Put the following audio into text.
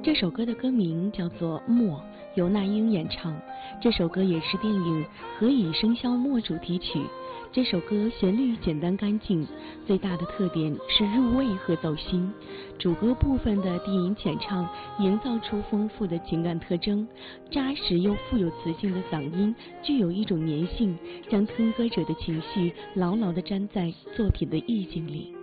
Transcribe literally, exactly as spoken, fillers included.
这首歌的歌名叫做《默》，由那英演唱。这首歌也是电影《何以笙箫默》主题曲。这首歌旋律简单干净，最大的特点是入味和走心。主歌部分的低吟浅唱，营造出丰富的情感特征，扎实又富有磁性的嗓音具有一种粘性，将听歌者的情绪牢牢地粘在作品的意境里。